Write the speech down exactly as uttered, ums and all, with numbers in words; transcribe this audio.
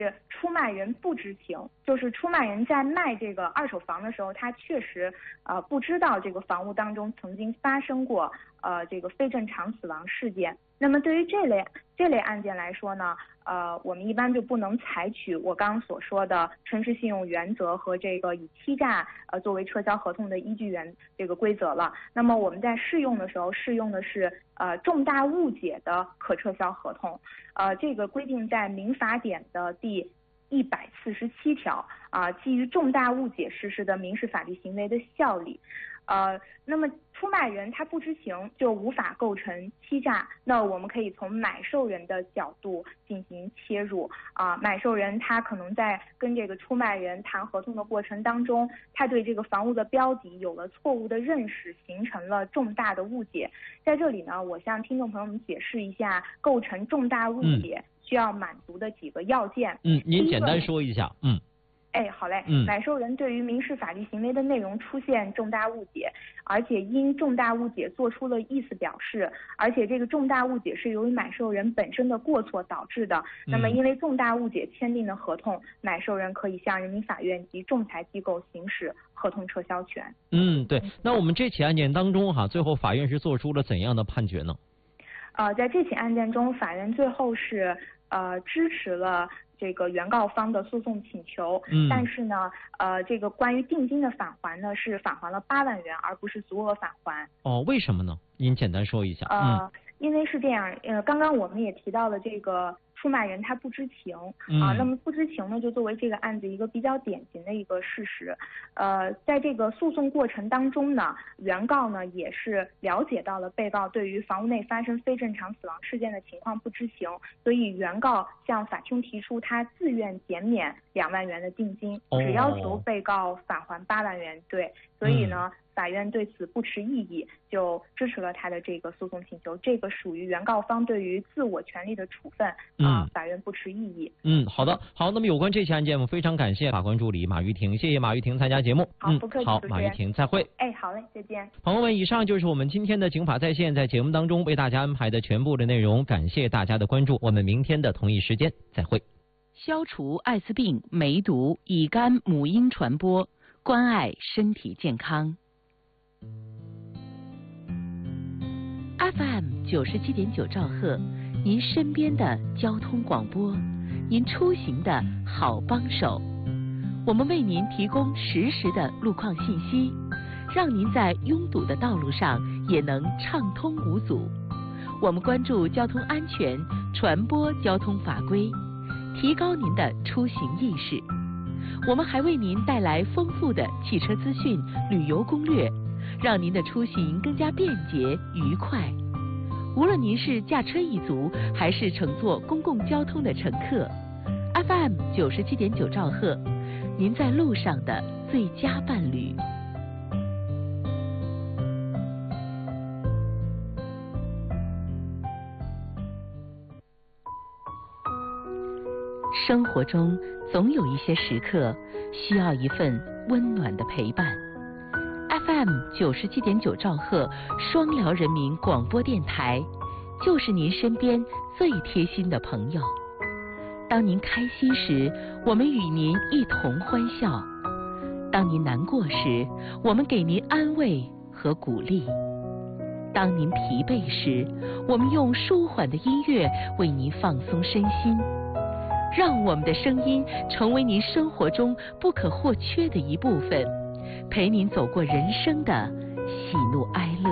出卖人不知情，就是出卖人在卖这个二手房的时候，他确实呃不知道这个房屋当中曾经发生过呃这个非正常死亡事件。那么对于这类这类案件来说呢，呃，我们一般就不能采取我刚刚所说的诚实信用原则和这个以欺诈呃作为撤销合同的依据原这个规则了。那么我们在适用的时候，适用的是呃重大误解的可撤销合同，呃，这个规定在民法典的第一百四十七条啊、呃，基于重大误解实施的民事法律行为的效力。呃，那么出卖人他不知情就无法构成欺诈，那我们可以从买受人的角度进行切入啊、呃。买受人他可能在跟这个出卖人谈合同的过程当中，他对这个房屋的标的有了错误的认识，形成了重大的误解。在这里呢，我向听众朋友们解释一下构成重大误解、嗯、需要满足的几个要件。 嗯，您简单说一下。嗯。 哎，好嘞。 嗯， 买受人对于民事法律行为的内容出现重大误解，而且因重大误解做出了意思表示，而且这个重大误解是由于买受人本身的过错导致的。那么因为重大误解签订的合同，买受人可以向人民法院及仲裁机构行使合同撤销权。 嗯，对。那我们这起案件当中哈，最后法院是做出了怎样的判决呢？ 呃，在这起案件中，法院最后是呃支持了这个原告方的诉讼请求， 嗯， 但是呢，呃，这个关于定金的返还呢，是返还了八万元，而不是足额返还。 哦，为什么呢？您简单说一下。 呃， 嗯、 因为是这样，呃，刚刚我们也提到了这个出卖人他不知情啊、 嗯呃，那么不知情呢，就作为这个案子一个比较典型的一个事实。呃，在这个诉讼过程当中呢，原告呢也是了解到了被告对于房屋内发生非正常死亡事件的情况不知情，所以原告向法庭提出他自愿减免两万元的定金，只要求被告返还八万元。对，所以呢。嗯法院对此不持异议，就支持了他的这个诉讼请求。这个属于原告方对于自我权利的处分啊、 嗯呃，法院不持异议。 嗯，好的，好。那么有关这起案件，我们非常感谢法官助理马玉婷，谢谢马玉婷参加节目。 好，不客气。 嗯、好，马玉婷，再会。 哎，好嘞，再见。 朋友们，以上就是我们今天的警法在线在节目当中为大家安排的全部的内容，感谢大家的关注，我们明天的同一时间再会。 消除艾滋病、梅毒、乙肝、母婴传播，关爱身体健康。F M 九十七点九兆赫，您身边的交通广播，您出行的好帮手。我们为您提供实时的路况信息，让您在拥堵的道路上也能畅通无阻。我们关注交通安全，传播交通法规，提高您的出行意识。我们还为您带来丰富的汽车资讯、旅游攻略，让您的出行更加便捷愉快。无论您是驾车一族，还是乘坐公共交通的乘客 ，F M 九十七点九兆赫，您在路上的最佳伴侣。生活中总有一些时刻需要一份温暖的陪伴。F M 九十七点九兆赫双辽人民广播电台，就是您身边最贴心的朋友。当您开心时，我们与您一同欢笑；当您难过时，我们给您安慰和鼓励；当您疲惫时，我们用舒缓的音乐为您放松身心。让我们的声音成为您生活中不可或缺的一部分，陪您走过人生的喜怒哀乐。